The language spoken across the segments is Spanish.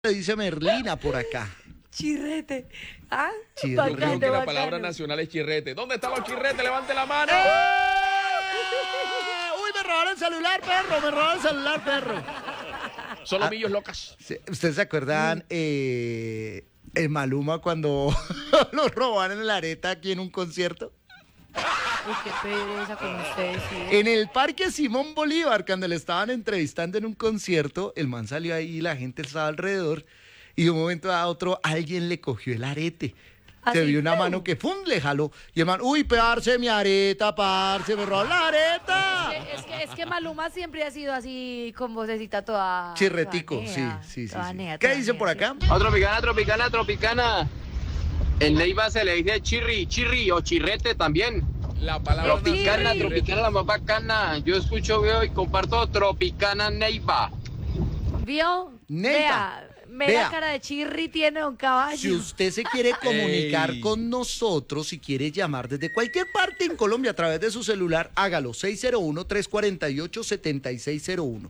Le dice Merlina por acá. Chirrete. Ah, Chirrete. Yo creo que la palabra nacional es chirrete. ¿Dónde están los chirretes? ¡Levante la mano! Uy, me robaron el celular, perro, me robaron el celular, perro. Son los millos locas. ¿Ustedes se acuerdan en Maluma cuando lo robaron en la areta aquí en un concierto? Uy, qué pereza con ustedes. ¿Sí? En el Parque Simón Bolívar, cuando le estaban entrevistando en un concierto, el man salió ahí, la gente estaba alrededor, y de un momento a otro alguien le cogió el arete. Se ¿Así? vio una mano que ¡pum! Le jaló. Y el man, uy, parce, mi areta, parce, me robó la areta. Es que Maluma siempre ha sido así, con vocecita toda... Chirretico, toda sí, nea, sí, sí. toda sí. nea, ¿Qué toda dicen nea, por sí. acá? Tropicana. En Neiva se le dice chirri o chirrete también. La palabra Tropicana, nacional es tropicana, la más bacana. Yo escucho, veo y comparto Tropicana Neiva. ¿Vio? Neta. Vea Vea. la cara de chirri tiene un caballo. Si usted se quiere comunicar Ey. con nosotros, si quiere llamar desde cualquier parte en Colombia a través de su celular, hágalo. 601-348-7601.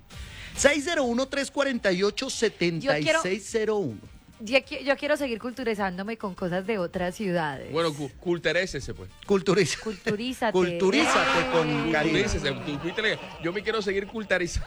601-348-7601. Yo quiero seguir culturizándome con cosas de otras ciudades. Bueno, culterésese, pues. Culturízate. Culturízate. Culturízate con Karina. Culturícese. Yo me quiero seguir cultarizando.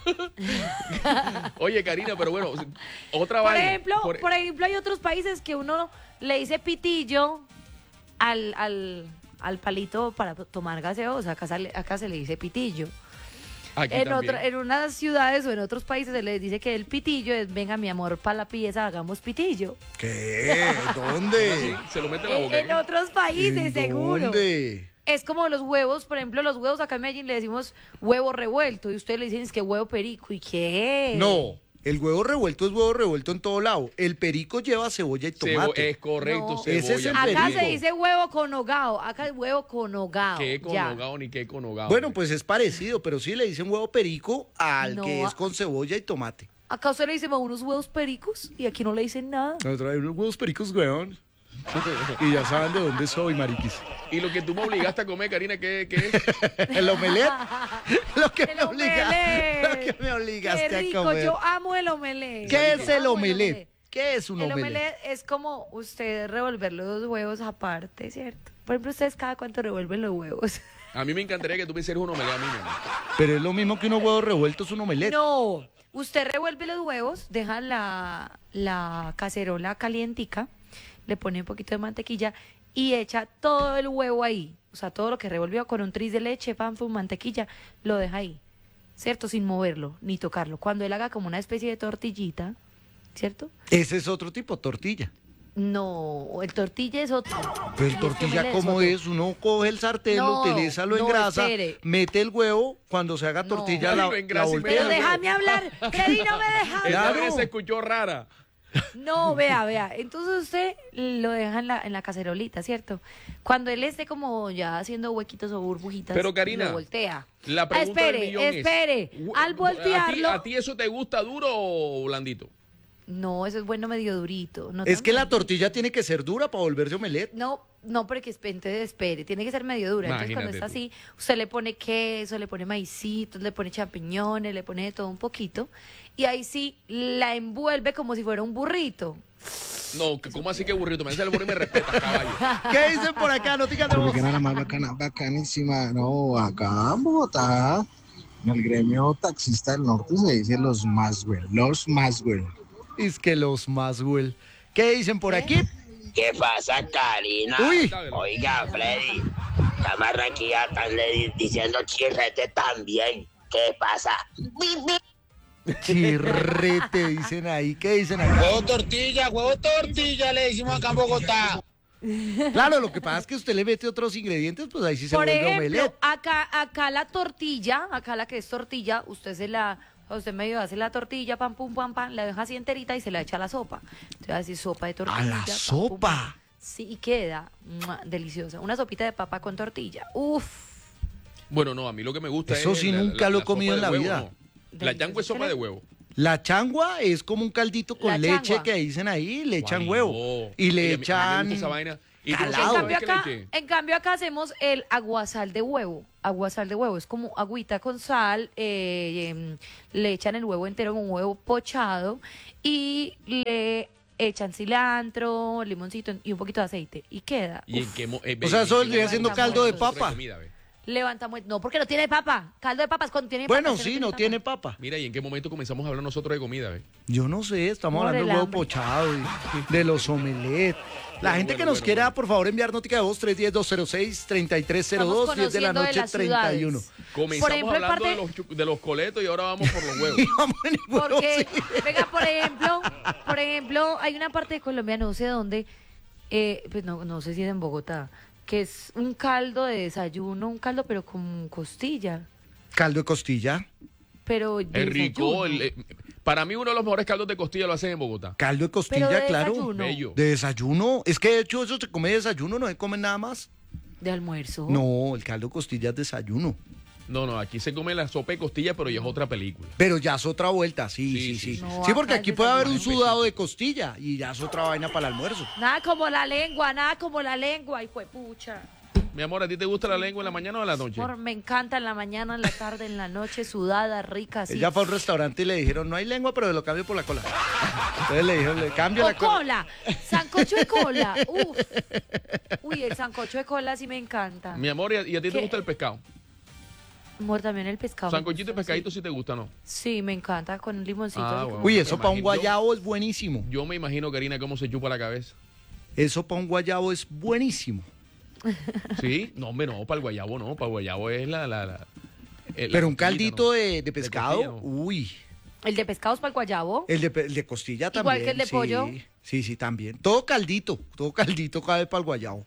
Oye, Karina, pero bueno, otra Por vaina. ejemplo, hay otros países que uno le dice pitillo al palito para tomar gaseosa. Acá se le dice pitillo. Aquí En, también. en unas ciudades o en otros países se les dice que el pitillo es, venga mi amor, para la pieza, hagamos pitillo. ¿Qué? Sí, ¿Dónde? se lo mete en la boca. En otros países, ¿En seguro. dónde? Es como los huevos, por ejemplo, los huevos acá en Medellín le decimos huevo revuelto y ustedes le dicen es que huevo perico. ¿Y qué? No, el huevo revuelto es huevo revuelto en todo lado. El perico lleva cebolla y tomate. Es correcto, No. cebolla. Ese es el Acá perico. se dice huevo con hogao. Acá es huevo con hogao. ¿Qué con ya. hogao ni qué con hogao? Bueno, pues es parecido, pero sí le dicen huevo perico al No. que es con cebolla y tomate. Acá usted le dice unos huevos pericos y aquí no le dicen nada. Nosotros hay unos huevos pericos, weón. Y ya saben de dónde soy, mariquis. Y lo que tú me obligaste a comer, Karina, ¿qué es? El omelette. Lo que El me omelette. lo que me obligaste Qué a rico, comer. yo amo el omelette. ¿Qué es Yo el amo omelette? ¿Qué es un El omelette? omelette es como usted revolver los huevos aparte, ¿cierto? Por ejemplo, ustedes cada cuánto revuelven los huevos. A mí me encantaría que tú me hicieras un omelette a mí, mi amor. Pero es lo mismo que unos huevos revueltos, un omelette. No, usted revuelve los huevos, deja la cacerola calientica, le pone un poquito de mantequilla y echa todo el huevo ahí. O sea, todo lo que revolvió con un tris de leche, pan, mantequilla, lo deja ahí, ¿cierto? Sin moverlo, ni tocarlo. Cuando él haga como una especie de tortillita, ¿cierto? Ese es otro tipo, tortilla. No, el tortilla es otro. Pero Y el este tortilla, omelette ¿cómo otro. es? Uno coge el sartén, lo No, utiliza, lo no, engrasa, espere. mete el huevo, cuando se haga No. tortilla Lo la engrasa y voltea. Pero mete el déjame hablar, Freddy, no me deja Esta hablar. Claro. vez se escuchó rara. No, vea. Entonces usted lo deja en la cacerolita, ¿cierto? Cuando él esté como ya haciendo huequitos o burbujitas, Pero, Karina, lo voltea. La pregunta del millón espere. es, Al voltearlo... ¿A ti eso te gusta duro o blandito? No, eso es bueno medio durito. No Es tan que la blandito. tortilla tiene que ser dura para volverse omelette. No, porque entonces espere, tiene que ser medio dura. Entonces cuando está Imagínate así, usted le pone queso, le pone maicitos, le pone champiñones, le pone de todo un poquito. Y ahí sí la envuelve como si fuera un burrito. No, ¿cómo así que burrito? Me dice el burro y me respeta, caballo. ¿Qué dicen por acá? Noticas de voz. Tropicana la más bacana, bacanísima. No, acá en Bogotá, en el gremio taxista del norte se dice los Maswell. Es que los Maswell. ¿Qué dicen por aquí? ¿Qué pasa, Karina? Uy. Oiga, Freddy, la Barranquilla están diciendo chirrete también. ¿Qué pasa? Chirrete, dicen ahí. ¿Qué dicen acá? Huevo tortilla, le decimos acá en Bogotá. Claro, lo que pasa es que usted le mete otros ingredientes, pues ahí sí se Por vuelve ejemplo, omelette. acá la tortilla, acá la que es tortilla, usted medio hace la tortilla, pam, pum, pam, pam, la deja así enterita y se la echa a la sopa. Entonces va a decir sopa de tortilla. ¿A la pam, pum, sopa? pam. Sí, y queda deliciosa. Una sopita de papa con tortilla. Uf. Bueno, no, a mí lo que me gusta Eso es... sí nunca lo he sopa comido en de la huevo, vida. no. La changua es sopa de huevo. La changua es como un caldito con La leche changua. que dicen ahí, le echan Guay, huevo. no. Y le Oye, a mí me echan... gusta esa vaina. ¿Y tú calado. sabes qué leche? En cambio acá hacemos el aguasal de huevo. Aguasal de huevo es como agüita con sal, le echan el huevo entero en un huevo pochado y le echan cilantro, limoncito y un poquito de aceite y queda. ¿Y en qué O sea, eso vendría siendo caldo de papa. Levantamos, no, porque no tiene papa. Caldo de papas cuando tiene Bueno, papa. sí, no tiene papa. Mira, ¿y en qué momento comenzamos a hablar nosotros de comida, ve? Yo no sé, estamos Por hablando el del huevo hambre. pochado, de los omelets. La gente que nos quiera, por favor, enviar notica de voz 310-206-3302, 10 de la noche, 31. Comenzamos Por ejemplo, en hablando parte- de los coletos y ahora vamos por los huevos. Y vamos en el huevo, Porque, sí. venga, por ejemplo, hay una parte de Colombia, no sé dónde, pues no sé si es en Bogotá, que es un caldo de desayuno, un caldo pero con costilla, Caldo de costilla. pero de Es rico. desayuno. Para mí uno de los mejores caldos de costilla lo hacen en Bogotá. Caldo de Pero costilla, de claro. desayuno, Bello. De desayuno. Es que de hecho eso se come de desayuno, no se come nada más. de almuerzo. No, el caldo de costilla es desayuno. No, aquí se come la sopa de costilla, pero ya es otra película. Pero ya es otra vuelta, sí, Sí, sí, sí. sí. No, Sí, porque acá aquí es puede haber un desayuno. sudado de costilla y ya es otra vaina para el almuerzo. Nada como la lengua, y fue pucha. Mi amor, ¿a ti te gusta la lengua en la mañana o en la noche? Me encanta en la mañana, en la tarde, en la noche, sudada, rica, así. Ella fue a un restaurante y le dijeron, no hay lengua, pero lo cambio por la cola. Entonces le dijeron, le cambio O la cola. cola, sancocho de cola. Uf. Uy, el sancocho de cola sí me encanta. Mi amor, ¿y a ti te ¿Qué? gusta el pescado? Amor, también el pescado. me Sancochito y gusta, pescadito sí. sí te gusta, ¿no? Sí, me encanta, con un limoncito. Ah, así bueno. como- Uy, eso para un Imagino- guayabo es buenísimo. Yo me imagino, Karina, cómo se chupa la cabeza. Eso para un guayabo es buenísimo. ¿Sí? No, hombre, no, para el guayabo no. Para el guayabo es la Pero un costillita, caldito ¿no? de pescado, costilla, ¿no? uy. El de pescados para el guayabo. El de costilla Igual también. que el de sí. pollo. Sí, sí, también. Todo caldito cabe para el guayabo.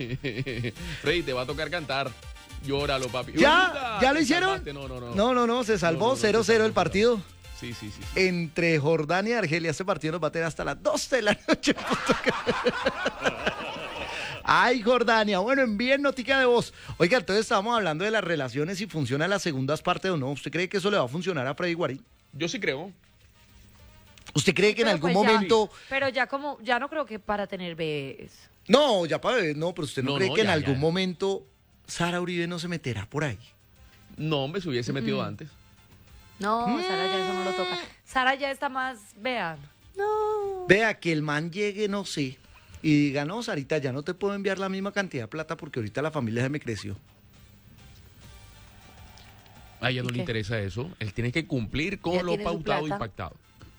Freddy, te va a tocar cantar. Llóralo, papi. ¿Ya? ¿Ya lo ¿Te hicieron? salvaste? No. No, se salvó No, no, no, 0-0 se el salvó. partido. Sí. Entre Jordania y Argelia. Este partido nos va a tener hasta las 12 de la noche. Ay, Jordania. Bueno, envíen notica de voz. Oiga, entonces estábamos hablando de las relaciones, si funciona las segundas partes o no. ¿Usted cree que eso le va a funcionar a Freddy Guarín? Yo sí creo. ¿Usted cree que en Pero algún pues ya- momento... Pero ya no creo que para tener bebés. No, ya para beber, no, pero usted no, No, cree no, que en ya, algún ya. momento Sara Uribe no se meterá por ahí. No, hombre, se hubiese metido antes. No, Sara ya eso no lo toca. Sara ya está más, vean. No. Vea, que el man llegue, no sé, y diga, no, Sarita, ya no te puedo enviar la misma cantidad de plata porque ahorita la familia se me creció. A ella no ¿Y le qué? interesa eso. Él tiene que cumplir con Ella lo tiene su pautado y plata. pactado.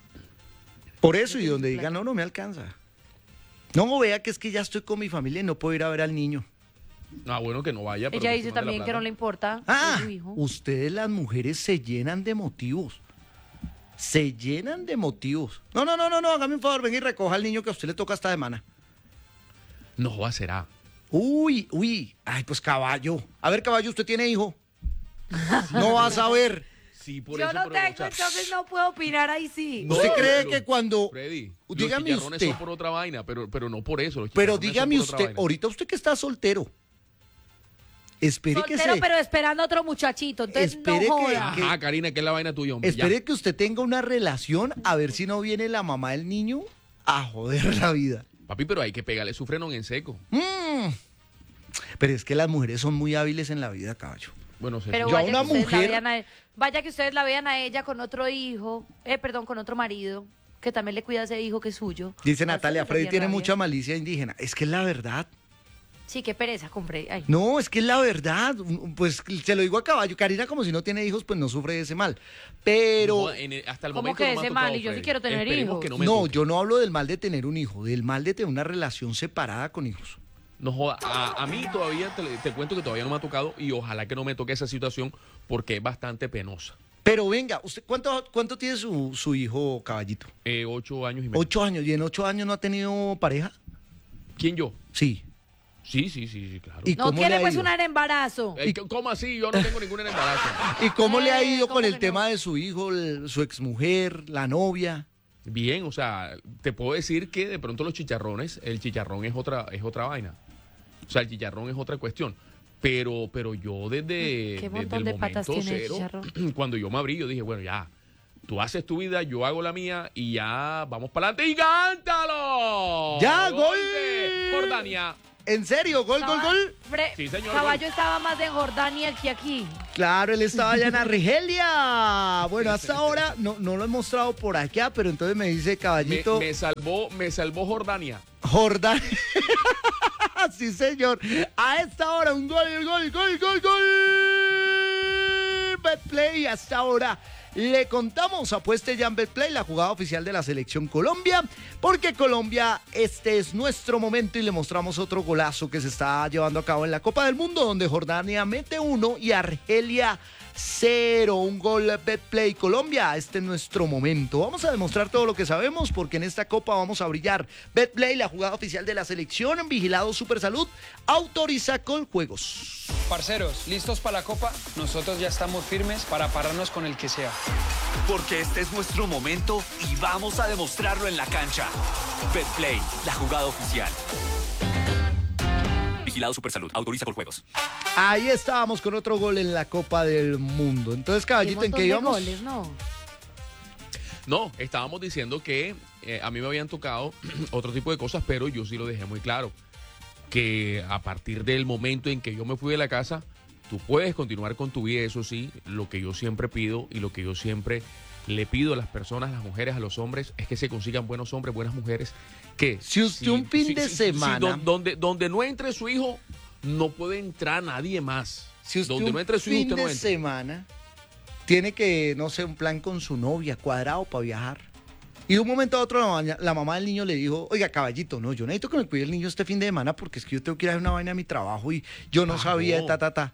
Por eso, y tiene donde su diga, plata. no, no me alcanza. No, vea que es que ya estoy con mi familia y no puedo ir a ver al niño. Ah, bueno, que no vaya. pero Ella que dice se mande la también que plata. no le importa Ah, su hijo. ustedes las mujeres se llenan de motivos. Se llenan de motivos. No, hágame un favor, venga y recoja al niño que a usted le toca esta semana. No va, será. Uy, ay, pues caballo. A ver, caballo, ¿usted tiene hijo? No vas a ver. Sí, por Yo eso. no pero, tengo, o sea, entonces no puedo opinar ahí sí. No, ¿Usted cree lo- que cuando... Freddy, Dígame los chicharrones usted. son por otra vaina, pero no por eso. Los Pero chicharrones son dígame por otra usted, vaina. ahorita usted que está soltero, espere que Soltero, se... pero esperando a otro muchachito. Entonces Espere no que- joda. Ajá, Karina, que es la vaina tuya, hombre. Espere que usted tenga una relación a ver si no viene la mamá del niño a joder la vida. Ya. Papi, pero hay que pegarle su frenón en seco. Pero es que las mujeres son muy hábiles en la vida, caballo. Bueno, sé. Pero Yo a vaya una que ustedes la mujer- vean vaya que ustedes la vean a ella con otro hijo, con otro marido, que también le cuida a ese hijo que es suyo. Dice No, Natalia, eso me Freddy daría tiene rabia. mucha malicia indígena. Es que es la verdad. Sí, qué pereza, compré. Ay. No, es que es la verdad. Pues se lo digo a caballo. Karina, como si no tiene hijos, pues no sufre de ese mal. Pero... Hasta el ¿Cómo momento que no me ha ese tocado, mal? Y yo sí Freddy. quiero tener Esperemos hijos. que no me No, toque. yo no hablo del mal de tener un hijo, del mal de tener una relación separada con hijos. No joda. A mí todavía, te cuento que todavía no me ha tocado y ojalá que no me toque esa situación porque es bastante penosa. Pero venga, ¿usted cuánto tiene su hijo, caballito? 8 años y medio. 8 años. ¿Y en 8 años no ha tenido pareja? ¿Quién yo? Sí. Sí, claro. ¿Y No cómo quiere le ha pues ido? una en embarazo. ¿Cómo así? Yo no tengo ningún embarazo. ¿Y cómo le ha ido ¿cómo con el que tema no? de su hijo, su exmujer, la novia? Bien, o sea, te puedo decir que de pronto los chicharrones, el chicharrón es otra vaina. O sea, el chicharrón es otra cuestión. Pero yo desde ¿Qué desde montón el de patas momento tiene el cero, chicharrón? cuando yo me abrí, yo dije, bueno, ya, tú haces tu vida, yo hago la mía y ya vamos para adelante y cántalo. ¡Ya, gol! de Jordania. ¿En serio? ¿Gol? Sí, señor, Caballo estaba más en Jordania que aquí. Claro, él estaba allá en Argelia. Bueno, hasta ahora no lo he mostrado por acá, pero entonces me dice Caballito. Me salvó Jordania. Jordania. Sí, señor. A esta hora un gol. Betplay, hasta ahora le contamos, apueste ya en Betplay, la jugada oficial de la selección Colombia, porque Colombia, este es nuestro momento y le mostramos otro golazo que se está llevando a cabo en la Copa del Mundo, donde Jordania mete 1 y Argelia 0, un gol Betplay Colombia, este es nuestro momento. Vamos a demostrar todo lo que sabemos porque en esta Copa vamos a brillar. Betplay, la jugada oficial de la selección, vigilado Supersalud, autoriza con juegos. Parceros, ¿listos para la Copa? Nosotros ya estamos firmes para pararnos con el que sea. Porque este es nuestro momento y vamos a demostrarlo en la cancha. Betplay, la jugada oficial. Vigilado Supersalud, autoriza con juegos. Ahí estábamos con otro gol en la Copa del Mundo. Entonces, Caballito, ¿en qué íbamos? Goles, ¿no? No, estábamos diciendo que a mí me habían tocado otro tipo de cosas, pero yo sí lo dejé muy claro. Que a partir del momento en que yo me fui de la casa, tú puedes continuar con tu vida, eso sí, lo que yo siempre pido y lo que yo siempre le pido a las personas, a las mujeres, a los hombres, es que se consigan buenos hombres, buenas mujeres, que... Si usted un fin de semana... donde no entre su hijo, no puede entrar nadie más. Si usted donde un no entre su hijo, fin usted no de entra. semana tiene que, no sé, un plan con su novia, cuadrado para viajar. Y de un momento a otro la mamá del niño le dijo, oiga, Caballito, no, yo necesito que me cuide el niño este fin de semana porque es que yo tengo que ir a hacer una vaina a mi trabajo y yo no sabía, no.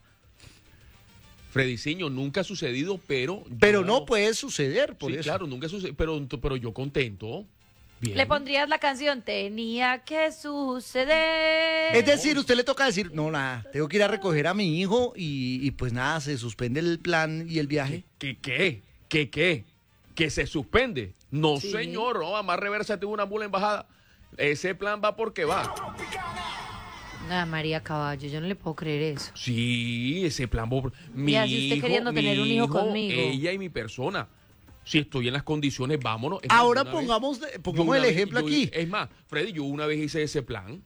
Frediciño, nunca ha sucedido, pero... Pero no puede suceder, por sí, eso. claro, nunca sucedió, pero yo contento. Bien. Le pondrías la canción Tenía que suceder. Es decir, usted le toca decir, no, nada, tengo que ir a recoger a mi hijo y pues nada, se suspende el plan y el viaje. ¿Qué? ¿Que se suspende? No, Sí. señor, no, más reversa tuvo una mula embajada. Ese plan va porque va. Nada, María Caballo, yo no le puedo creer eso. Sí, ese plan va por... Y así usted queriendo tener un hijo conmigo. Ella y mi persona. Si estoy en las condiciones, vámonos. Es Ahora más, una pongamos vez- el yo una ejemplo vez- aquí. Es más, Freddy, yo una vez hice ese plan.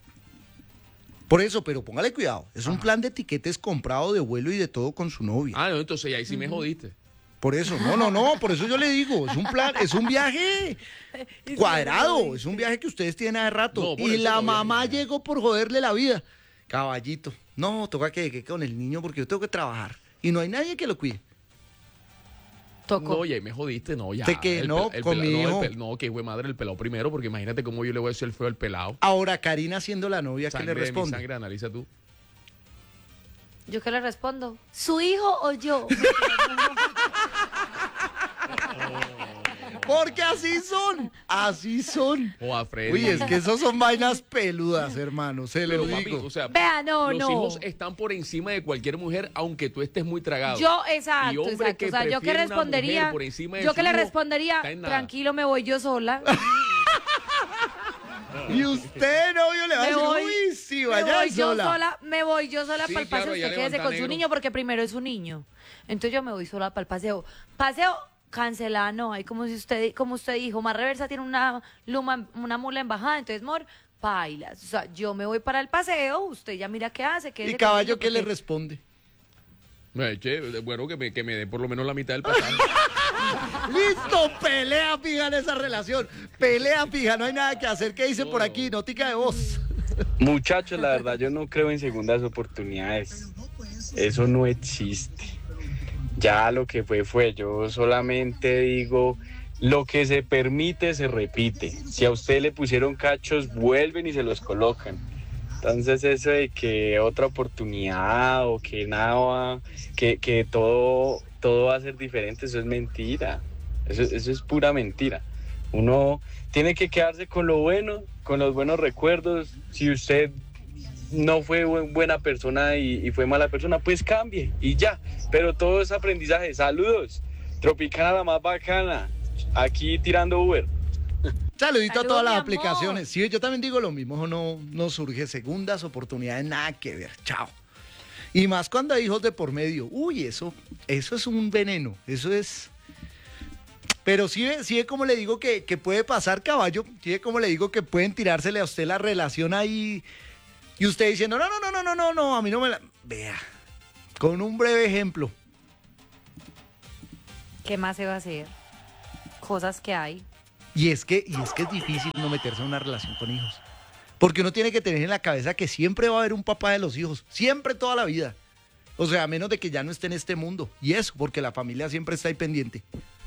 Por eso, pero póngale cuidado, es un plan de tiquetes comprado de vuelo y de todo con su novia. Ah, no, entonces ahí sí me jodiste. Por eso, no, por eso yo le digo, es un plan, es un viaje cuadrado, es un viaje que ustedes tienen hace rato. No, por Y eso la no, mamá ya. llegó por joderle la vida. Caballito, no, toca que con el niño porque yo tengo que trabajar. Y no hay nadie que lo cuide. Tocó. No, ya ahí me jodiste, no, ya. ¿De qué? El No, pel- el con pela- mi no, hijo. no, que fue madre el pelado primero, porque imagínate cómo yo le voy a decir el feo al pelado. Ahora, Karina siendo la novia, ¿qué le Sangre de mi responde? sangre, analiza tú. ¿Yo qué le respondo? ¿Su hijo o yo? Porque así son. O a Freddy. Uy, es que esos son vainas peludas, hermano, se lo Pero papi, digo. o sea, Vea, no, los no. hijos están por encima de cualquier mujer, aunque tú estés muy tragado. Yo, Y exacto, hombre exacto. que O sea, yo que prefiere una respondería, mujer por encima de yo su que le hijo, respondería, está en nada. tranquilo, me voy yo sola. Y usted, novio, le va a decir, uy, sí, vaya sola. Me voy yo sola Sí, para el claro, paseo, ya usted quédese levanta con su negro. niño porque primero es un niño. Entonces yo me voy sola para el paseo. Paseo cancelado, no, hay como usted dijo, más reversa tiene una mula embajada, entonces mor, pailas. O sea, yo me voy para el paseo, usted ya mira qué hace. ¿Y Caballo qué le responde? Bueno, que me dé por lo menos la mitad del pasaje. Listo, pelea fija en esa relación. Pelea fija, no hay nada que hacer. ¿Qué dice por aquí? Notica de voz. Muchachos, la verdad yo no creo en segundas oportunidades. Eso no existe. Ya lo que fue. Yo solamente digo, lo que se permite se repite. Si a usted le pusieron cachos, vuelven y se los colocan. Entonces eso de que otra oportunidad o que nada va, que todo va a ser diferente, eso es mentira. Eso es pura mentira. Uno tiene que quedarse con lo bueno, con los buenos recuerdos. Si usted no fue buena persona y fue mala persona, pues cambie y ya. Pero todo es aprendizaje. Saludos. Tropicana la más bacana. Aquí tirando Uber. Saludito a todas Salud, las mi aplicaciones. Sí, yo también digo lo mismo. No surge segundas oportunidades, nada que ver. Chao. Y más cuando hay hijos de por medio. Uy, eso es un veneno. Eso es... Pero sí ve como le digo que puede pasar, Caballo. Sí ve como le digo que pueden tirársele a usted la relación ahí Y usted diciendo, no, a mí no me la... Vea, con un breve ejemplo. ¿Qué más se va a hacer? Cosas que hay. Y es que es difícil no meterse en una relación con hijos. Porque uno tiene que tener en la cabeza que siempre va a haber un papá de los hijos. Siempre, toda la vida. O sea, a menos de que ya no esté en este mundo. Y eso, porque la familia siempre está ahí pendiente.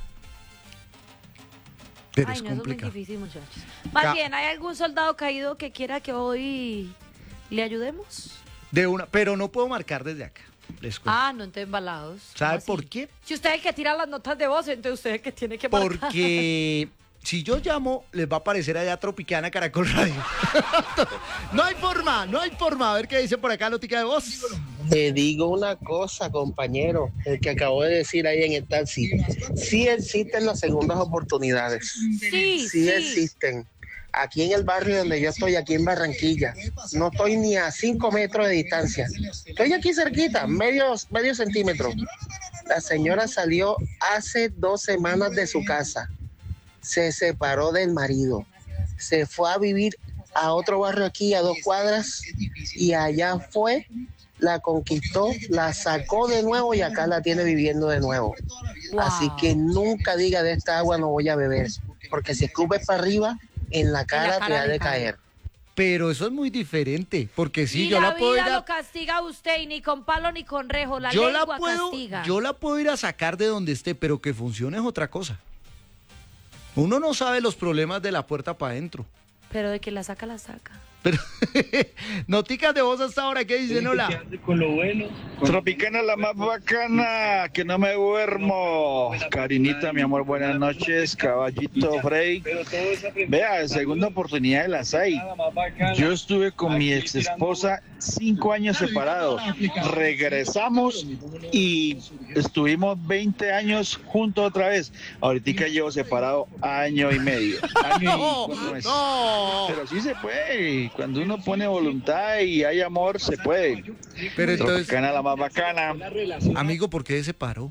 Pero Ay, es no, complicado. eso es muy difícil, muchachos. Más bien, ¿hay algún soldado caído que quiera que hoy le ayudemos? Pero no puedo marcar desde acá. Les cuento. Ah, no, entonces embalados. ¿Sabe ¿Cómo por así? qué? Si usted es el que tira las notas de voz, entonces usted es el que tiene que marcar. Porque si yo llamo, les va a aparecer allá Tropicana Caracol Radio. No hay forma. A ver qué dice por acá, notica de voz. Te digo una cosa, compañero, el que acabo de decir ahí en el taxi. Sí existen las segundas oportunidades. Sí existen. Aquí en el barrio donde yo estoy, aquí en Barranquilla, no estoy ni a 5 metros de distancia. Estoy aquí cerquita, medio centímetro. La señora salió hace 2 semanas de su casa. Se separó del marido. Se fue a vivir a otro barrio aquí, a 2 cuadras, y allá fue, la conquistó, la sacó de nuevo y acá la tiene viviendo de nuevo. Wow. Así que nunca diga de esta agua no voy a beber, porque si escupes para arriba, en la cara te ha de caer. Pero eso es muy diferente, porque sí, y yo la la puedo vida ir a... lo castiga a usted y ni con palo ni con rejo, la yo lengua la puedo, castiga. yo la puedo ir a sacar de donde esté, pero que funcione es otra cosa. Uno no sabe los problemas de la puerta para adentro. Pero de que la saca, la saca. Pero, noticas de voz hasta ahora, ¿qué dicen? Hola. Con lo bueno. Tropicana la más bacana, que no me duermo. Karinita, mi amor, buenas noches. Caballito, Frey. Vea, segunda oportunidad de las hay. Yo estuve con mi ex esposa 5 años separados. Regresamos y estuvimos 20 años juntos otra vez. Ahorita llevo separado 1 año y medio. Año y 4 meses. Pero sí se puede. Cuando uno pone voluntad y hay amor, se puede. Pero entonces, Tropicana la más bacana. amigo, ¿por qué se separó?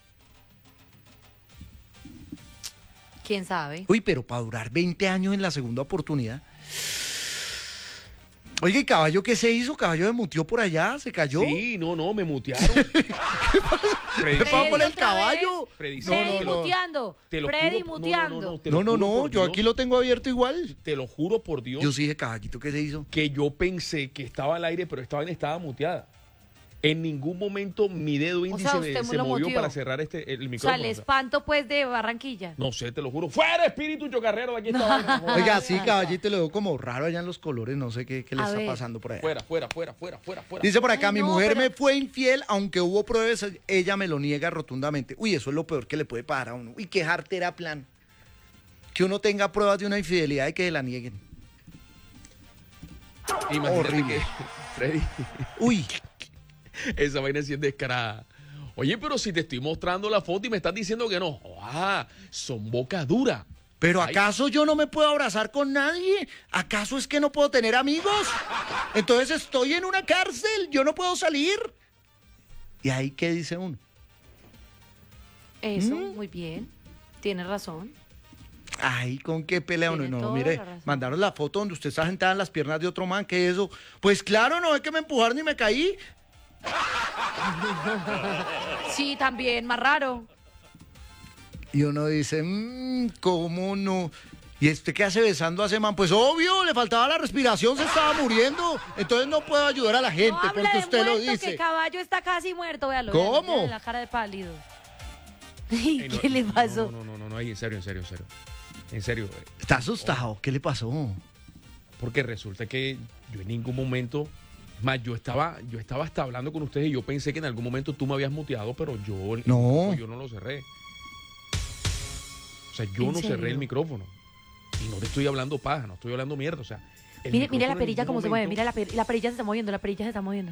¿Quién sabe? Uy, pero para durar 20 años en la segunda oportunidad. Oye, ¿y caballo qué se hizo? ¿Caballo me muteó por allá? ¿Se cayó? Sí, no, me mutearon. ¿Qué pasó con el caballo? Freddy, Freddy muteando. Te lo Freddy juro, muteando. te lo juro No, por yo Dios. aquí lo tengo abierto igual. Te lo juro por Dios. Yo sí dije, caballito, ¿qué se hizo? Que yo pensé que estaba al aire, pero esta vaina estaba muteada. En ningún momento mi dedo índice usted se lo movió muteó. para cerrar el O sea, micrófono. el espanto, pues, de Barranquilla. No sé, te lo juro. ¡Fuera, espíritu chocarrero de aquí esta vaina! Oiga, sí, caballito, lo veo como raro allá en los colores. No sé qué le A está ver. pasando por allá. Fuera. Dice por acá, Ay, mi no, mujer pero- me fue infiel, aunque hubo pruebas, ella me lo niega rotundamente. Uy, eso es lo peor que le puede pasar a uno. Uy, qué jartera plan. Que uno tenga pruebas de una infidelidad y que se la nieguen. Imagínate Horrible. que, Freddy, Uy, esa vaina sí es descarada. Oye, pero si te estoy mostrando la foto y me estás diciendo que no. Son boca dura. ¿pero Ay. acaso yo no me puedo abrazar con nadie? ¿Acaso es que no puedo tener amigos? Entonces estoy en una cárcel, yo no puedo salir. ¿Y ahí qué dice uno? Eso, muy bien. Tiene razón. Ay, ¿con qué pelea uno? Tiene No, toda mire, la razón. mandaron la foto donde usted está sentada en las piernas de otro man, ¿qué es eso? Pues claro, no es que me empujaron y me caí. Sí, también, más raro. Y uno dice, ¿cómo no? ¿Y este qué hace besando a ese man? Pues obvio, le faltaba la respiración, se estaba muriendo. Entonces no puedo ayudar a la gente No hable porque de usted lo muerto, que dice. caballo está casi muerto, véalo. ¿Cómo? véalo, véale la cara de pálido. ¿Y Ey, no, qué le pasó? No, en serio. En serio. Está asustado, ¿qué le pasó? Porque resulta que yo en ningún momento, más yo estaba hasta hablando con ustedes y yo pensé que en algún momento tú me habías muteado, pero yo no lo cerré. O sea, yo ¿En no cerré serio? el micrófono. Y no te estoy hablando paja, no estoy hablando mierda. O sea, el Mire la micrófono en perilla ningún cómo se mueve, momento- mira la perilla se está moviendo, la perilla se está moviendo.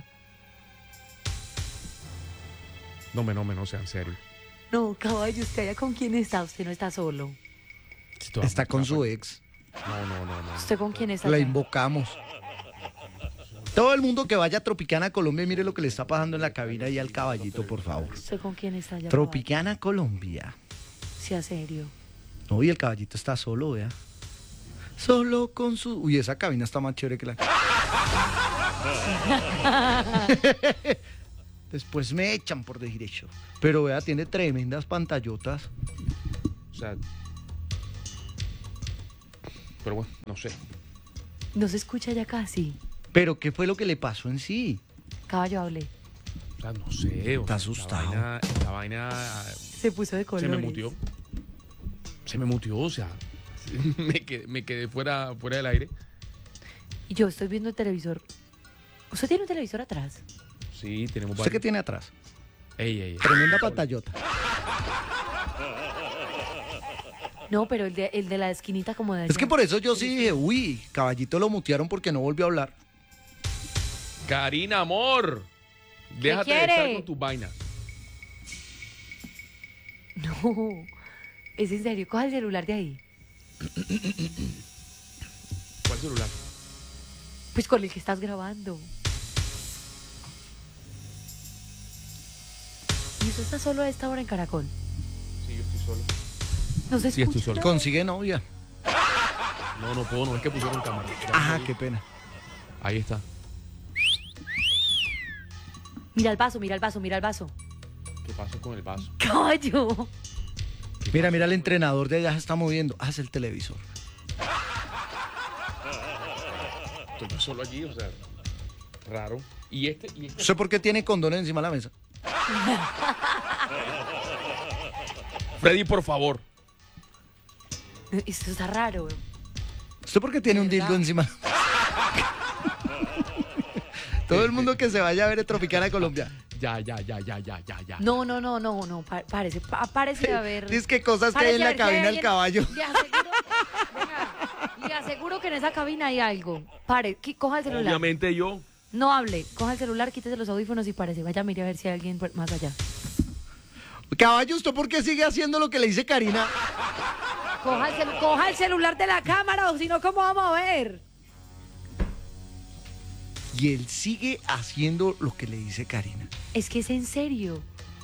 No, sea en serio. No, caballo, ¿usted allá con quién está? Usted no está solo. Está con su ex. No. ¿Usted con quién está? La allá? invocamos. Todo el mundo que vaya a Tropicana Colombia, mire lo que le está pasando en la cabina y al caballito, por favor. ¿Usted con quién está allá? Tropicana Colombia. caballo? Sea serio. No, y el caballito está solo, vea. Solo con su... Uy, esa cabina está más chévere que la... Después me echan por decir eso. Pero vea, tiene tremendas pantallotas. O sea... Pero bueno, no sé. No se escucha ya casi. Pero ¿qué fue lo que le pasó en sí? Caballo, hable. O sea, no sé. Está asustado. La vaina se puso de colores. Se me mutió, o sea, me quedé fuera del aire. Y yo estoy viendo el televisor. ¿Usted tiene un televisor atrás? Sí, tenemos ¿Usted qué tiene atrás? Ey. Tremenda pantallota. No, pero el de la esquinita como de allá. Es que por eso yo sí dije, uy, Caballito lo mutearon porque no volvió a hablar. Karina, amor. Déjate de estar con tus vainas. No, es en serio. Coja el celular de ahí. ¿Cuál celular? Pues con el que estás grabando. ¿Y usted está solo a esta hora en Caracol? Sí, yo estoy solo. ¿No se escucha? Sí, estoy solo. Consigue novia. No puedo, no es que pusieron cámara. Ajá, qué pena. Ahí está. Mira el vaso, mira el vaso, mira el vaso. ¿Qué pasó con el vaso? ¡Caballo! Mira, el entrenador de allá se está moviendo. Haz el televisor. Estoy yo solo allí, o sea, raro. ¿Y este? ¿Usted por qué tiene condones encima de la mesa? Freddy, por favor. Esto está raro. ¿Usted por qué tiene un dildo encima? Todo el mundo que se vaya a ver el Tropicana Colombia. Ya. No. Parece haber... Dices que cosas que hay en la cabina del caballo. Le aseguro que en esa cabina hay algo. Coja el celular. Obviamente yo. No hable, coja el celular, quítese los audífonos y parece. Vaya, mire a ver si hay alguien más allá. Caballo, ¿usted por qué sigue haciendo lo que le dice Karina? Coja el celular de la cámara, o si no, ¿cómo vamos a ver? Y él sigue haciendo lo que le dice Karina. Es que es en serio.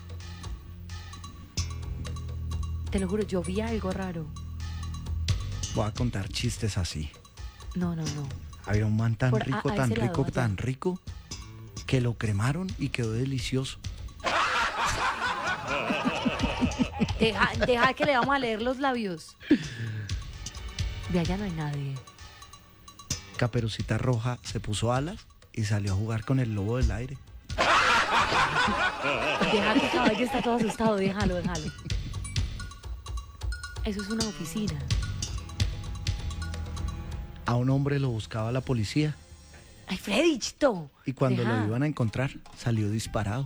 Te lo juro, yo vi algo raro. Voy a contar chistes así. No. Había un man tan rico, allá. tan rico, que lo cremaron y quedó delicioso. Deja que le vamos a leer los labios. De allá no hay nadie. Caperucita Roja se puso alas y salió a jugar con el lobo del aire. Deja que el caballo está todo asustado, déjalo. Eso es una oficina. A un hombre lo buscaba la policía. Ay, Freddy, chito. Y cuando lo iban a encontrar, salió disparado.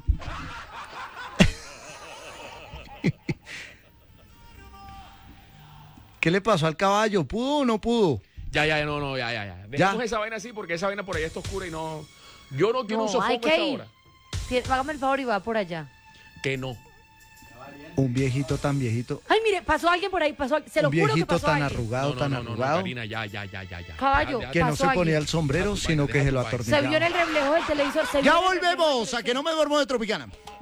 ¿Qué le pasó al caballo? ¿Pudo o no pudo? Ya. Dejemos esa vaina así porque esa vaina por allá está oscura y no... Yo no quiero un sofoco a esta hora. Hágame el favor y va por allá. Que no. Un viejito tan viejito. Ay, mire, pasó alguien por ahí, se lo juro que pasó alguien. Un viejito tan arrugado. Karina, ya. Caballo, que no se ponía el sombrero, sino que se lo atornillaba. Se vio en el reflejo del televisor. Ya volvemos a Que No Me Duermo de Tropicana.